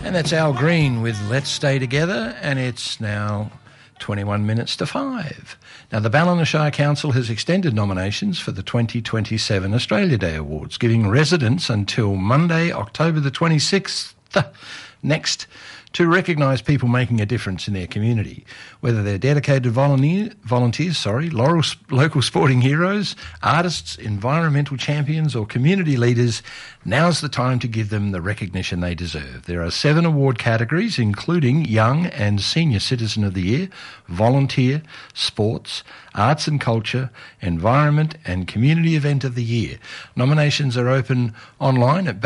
And that's Al Green with Let's Stay Together, and it's now 21 minutes to 5. Now, the Ballina Shire Council has extended nominations for the 2027 Australia Day Awards, giving residents until Monday, October the 26th, next, to recognise people making a difference in their community, whether they're dedicated volunteers, local sporting heroes, artists, environmental champions or community leaders. Now's the time to give them the recognition they deserve. There are 7 award categories, including Young and Senior Citizen of the Year, Volunteer, Sports, Arts and Culture, Environment and Community Event of the Year. Nominations are open online at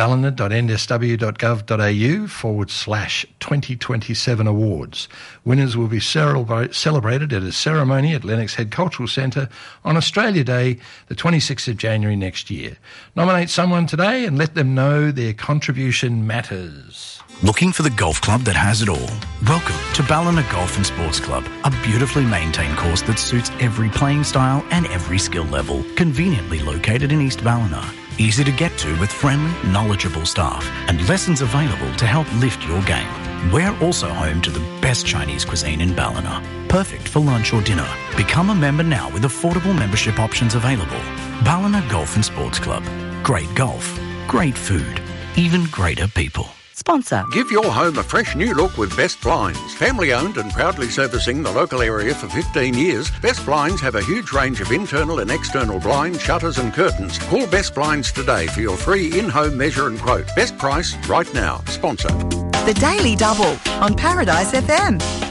ballina.nsw.gov.au/2027 awards. Winners will be celebrated at a ceremony at Lennox Head Cultural Centre on Australia Day, the 26th of January next year. Nominate someone today and let them know their contribution matters. Looking for the golf club that has it all? Welcome to Ballina Golf and Sports Club, a beautifully maintained course that suits every playing style and every skill level. Conveniently located in East Ballina. Easy to get to with friendly, knowledgeable staff and lessons available to help lift your game. We're also home to the best Chinese cuisine in Ballina. Perfect for lunch or dinner. Become a member now with affordable membership options available. Ballina Golf and Sports Club. Great golf, great food, even greater people. Sponsor. Give your home a fresh new look with Best Blinds. Family owned and proudly servicing the local area for 15 years, Best Blinds have a huge range of internal and external blinds, shutters and curtains. Call Best Blinds today for your free in-home measure and quote. Best price right now. Sponsor. The Daily Double on Paradise FM.